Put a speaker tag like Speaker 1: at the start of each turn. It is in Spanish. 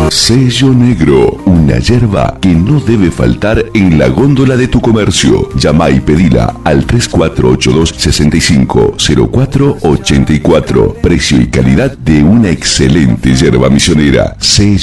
Speaker 1: Sello Negro, una yerba que no debe faltar en la góndola de tu comercio. Llama y pedila al 3482-650484. Precio y calidad de una excelente yerba misionera. Sello